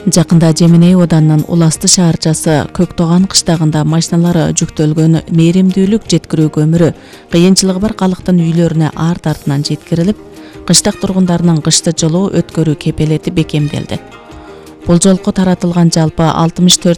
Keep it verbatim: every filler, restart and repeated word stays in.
Жакында Жеменей Оданынын Уласты шаарчасы Көктоган кыштагында машиналары жүктөлгөн мээримдүүлүк жеткирүү көмүрү кыйынчылыгы бар калктын үйлөрүнө арт артынан жеткирилип, кыштак тургундарынын кышты жылуу өткөрүү кепелети бекемделди. Бул жолку таратылган жалпы алтымыш төрт